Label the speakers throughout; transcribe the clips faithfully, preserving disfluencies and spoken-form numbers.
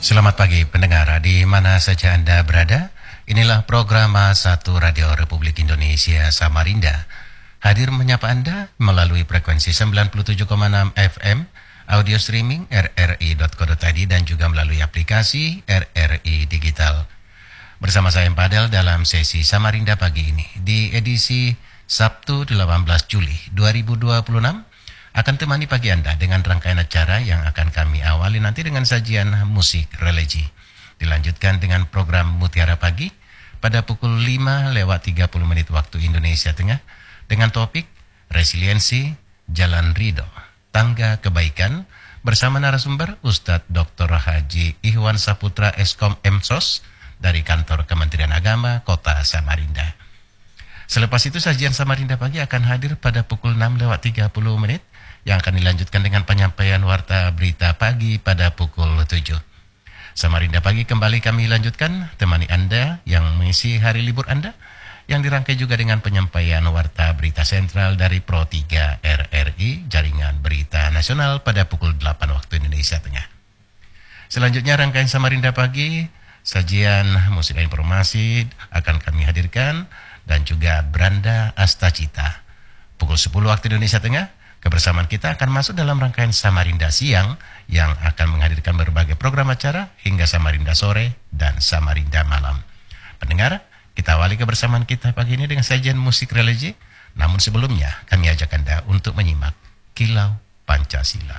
Speaker 1: Selamat pagi pendengar, di mana saja Anda berada. Inilah program satu Radio Republik Indonesia Samarinda. Hadir menyapa Anda melalui frekuensi sembilan puluh tujuh koma enam F M, audio streaming r r i dot co dot i d dan juga melalui aplikasi R R I Digital. Bersama saya Padel dalam sesi Samarinda pagi ini di edisi Sabtu delapan belas Juli dua ribu dua puluh enam. Akan temani pagi Anda dengan rangkaian acara yang akan kami awali nanti dengan sajian musik religi. Dilanjutkan dengan program Mutiara Pagi pada pukul lima lewat tiga puluh menit waktu Indonesia Tengah dengan topik Resiliensi Jalan Ridho, Tangga Kebaikan bersama narasumber Ustadz Doktor Haji Ihwan Saputra Eskom M Sos dari Kantor Kementerian Agama Kota Samarinda. Selepas itu sajian Samarinda Pagi akan hadir pada pukul enam lewat tiga puluh menit yang akan dilanjutkan dengan penyampaian warta berita pagi pada pukul tujuh. Samarinda Pagi kembali kami lanjutkan, temani Anda yang mengisi hari libur Anda, yang dirangkai juga dengan penyampaian warta berita sentral dari Pro tiga R R I, Jaringan Berita Nasional pada pukul delapan waktu Indonesia Tengah. Selanjutnya rangkaian Samarinda Pagi, sajian musik informasi akan kami hadirkan, dan juga Branda Astacita. Pukul sepuluh waktu Indonesia Tengah, kebersamaan kita akan masuk dalam rangkaian Samarinda Siang yang akan menghadirkan berbagai program acara hingga Samarinda Sore dan Samarinda Malam. Pendengar, kita awali kebersamaan kita pagi ini dengan sajian musik religi. Namun sebelumnya, kami ajak Anda untuk menyimak Kilau Pancasila.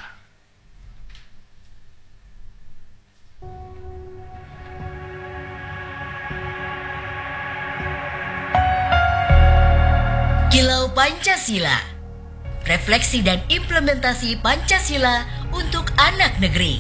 Speaker 2: Kilau Pancasila, refleksi dan implementasi Pancasila untuk anak negeri.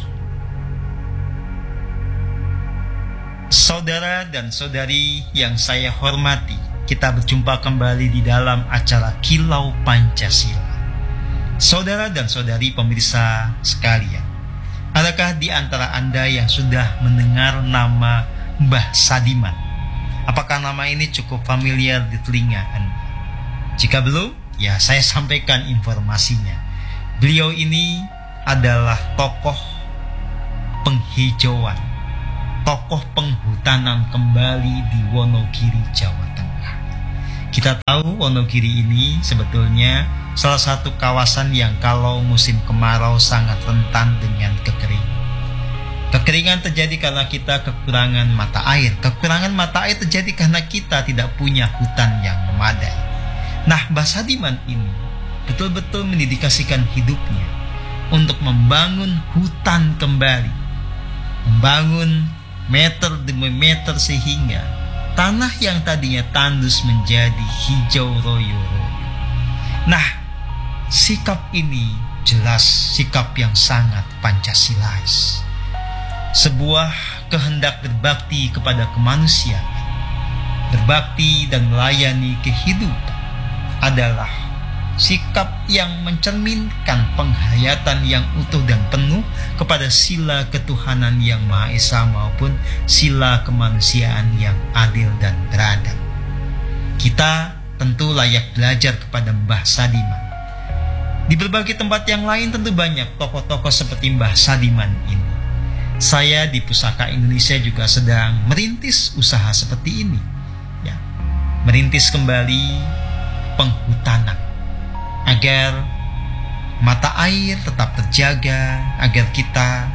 Speaker 3: Saudara dan saudari yang saya hormati, kita berjumpa kembali di dalam acara Kilau Pancasila. Saudara dan saudari pemirsa sekalian, adakah di antara Anda yang sudah mendengar nama Mbah Sadiman? Apakah nama ini cukup familiar di telinga Anda? Jika belum, ya saya sampaikan informasinya. Beliau ini adalah tokoh penghijauan, tokoh penghutanan kembali di Wonogiri, Jawa Tengah. Kita tahu Wonogiri ini sebetulnya salah satu kawasan yang kalau musim kemarau sangat rentan dengan kekeringan. Kekeringan terjadi karena kita kekurangan mata air. Kekurangan mata air terjadi karena kita tidak punya hutan yang memadai. Nah, Mbah Sadiman ini betul-betul mendedikasikan hidupnya untuk membangun hutan kembali, membangun meter demi meter sehingga tanah yang tadinya tandus menjadi hijau royo-royo. Nah, sikap ini jelas sikap yang sangat Pancasilais, sebuah kehendak berbakti kepada kemanusiaan, berbakti dan melayani kehidupan adalah sikap yang mencerminkan penghayatan yang utuh dan penuh kepada sila ketuhanan yang Maha Esa maupun sila kemanusiaan yang adil dan beradab. Kita tentu layak belajar kepada Mbah Sadiman. Di berbagai tempat yang lain tentu banyak tokoh-tokoh seperti Mbah Sadiman ini. Saya di Pusaka Indonesia juga sedang merintis usaha seperti ini, ya, merintis kembali penghutanan agar mata air tetap terjaga, agar kita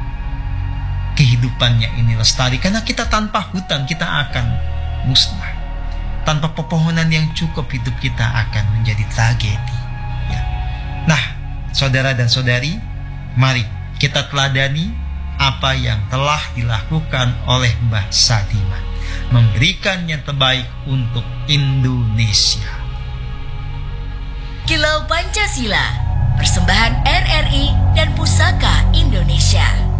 Speaker 3: kehidupannya ini lestari. Karena kita tanpa hutan kita akan musnah, tanpa pepohonan yang cukup hidup kita akan menjadi tragedi, ya. Nah, saudara dan saudari, mari kita teladani apa yang telah dilakukan oleh Mbah Sadiman, memberikan yang terbaik untuk Indonesia.
Speaker 2: Kilau Pancasila, persembahan R R I dan Pusaka Indonesia.